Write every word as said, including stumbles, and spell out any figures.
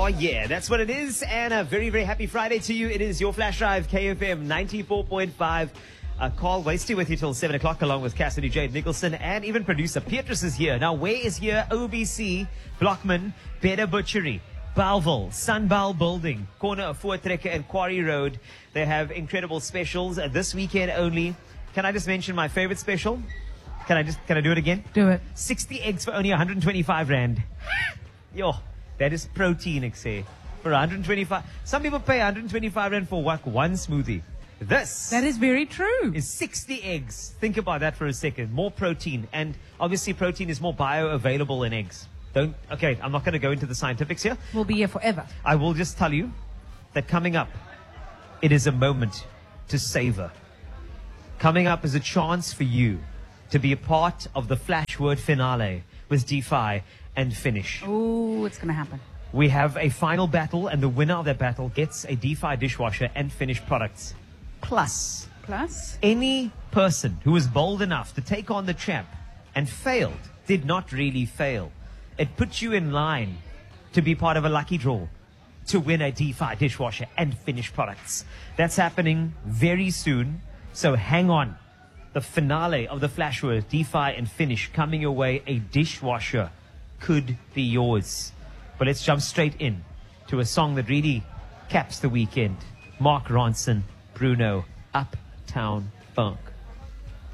Oh yeah, that's what it is. And a very, very happy Friday to you. It is your Flash Drive, K F M ninety-four point five. Uh, Carl Wasty with you till seven o'clock along with Cassidy Jade Nicholson and even producer Petrus is here. Now, where is here? O B C, Blockman, Better Butchery, Bellville, Sunbell Building, corner of Voortrekker and Quarry Road. They have incredible specials uh, this weekend only. Can I just mention my favorite special? Can I just, can I do it again? Do it. sixty eggs for only one hundred twenty-five rand. Yo, that is protein, I say. For one hundred twenty-five. Some people pay one hundred twenty-five rand for what? One smoothie. This That is very true. is sixty eggs. Think about that for a second. More protein. And obviously protein is more bioavailable in eggs. Don't, okay, I'm not going to go into the scientifics here. We'll be here forever. I will just tell you that coming up, it is a moment to savor. Coming up is a chance for you to be a part of the Flash Word finale with DeFi and Finish. Oh, it's going to happen. We have a final battle, and the winner of that battle gets a DeFi dishwasher and Finish products. Plus, Plus, any person who was bold enough to take on the champ and failed did not really fail. It puts you in line to be part of a lucky draw to win a DeFi dishwasher and Finish products. That's happening very soon, so hang on. The finale of the Flash Word, DeFi and Finish coming your way. A dishwasher could be yours. But let's jump straight in to a song that really caps the weekend. Mark Ronson, Bruno, Uptown Funk.